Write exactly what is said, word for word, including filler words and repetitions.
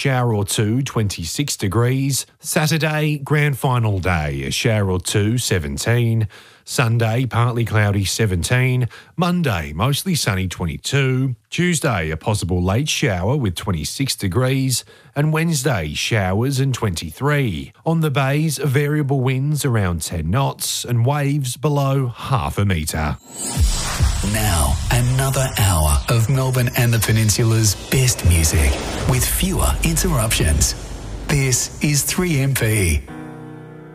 shower or two, twenty-six degrees. Saturday, grand final day, a shower or two, seventeen. Sunday, partly cloudy, seventeen. Monday, mostly sunny, twenty-two. Tuesday, a possible late shower with twenty-six degrees. And Wednesday, showers and twenty-three. On the bays, variable winds around ten knots and waves below half a metre. Now, another hour of Melbourne and the Peninsula's best music with fewer interruptions. This is three M P.